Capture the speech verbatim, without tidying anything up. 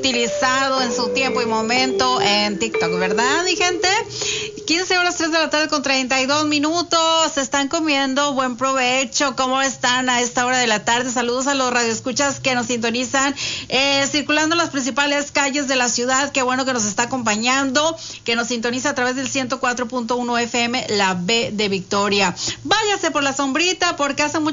utilizado en su tiempo y momento en TikTok, ¿verdad, mi gente? quince horas, tres de la tarde con treinta y dos minutos. Están comiendo, buen provecho. ¿Cómo están a esta hora de la tarde? Saludos a los radioescuchas que nos sintonizan, eh, circulando en las principales calles de la ciudad. Qué bueno que nos está acompañando, que nos sintoniza a través del ciento cuatro punto uno F M, la B de Victoria. Váyase por la sombrita porque hace mucho